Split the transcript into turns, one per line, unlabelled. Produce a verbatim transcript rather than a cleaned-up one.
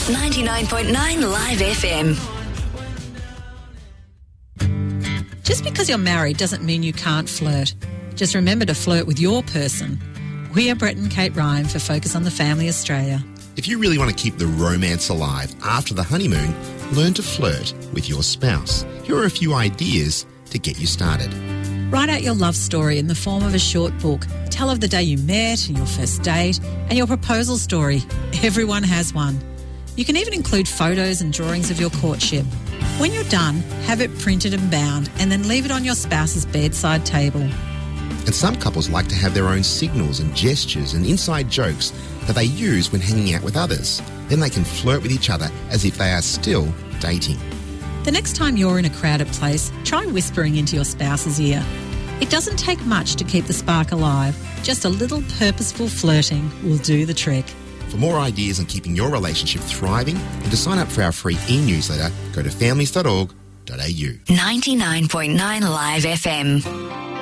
ninety-nine point nine Live F M.
Just because you're married doesn't mean you can't flirt. Just remember to flirt with your person. We are Brett and Kate Ryan for Focus on the Family Australia.
If you really want to keep the romance alive after the honeymoon, learn to flirt with your spouse. Here are a few ideas to get you started.
Write out your love story in the form of a short book. Tell of the day you met and your first date and your proposal story. Everyone has one. You can even include photos and drawings of your courtship. When you're done, have it printed and bound and then leave it on your spouse's bedside table.
And some couples like to have their own signals and gestures and inside jokes that they use when hanging out with others. Then they can flirt with each other as if they are still dating.
The next time you're in a crowded place, try whispering into your spouse's ear. It doesn't take much to keep the spark alive. Just a little purposeful flirting will do the trick.
For more ideas on keeping your relationship thriving and to sign up for our free e-newsletter, go to families dot org dot a u.
ninety-nine point nine Live F M.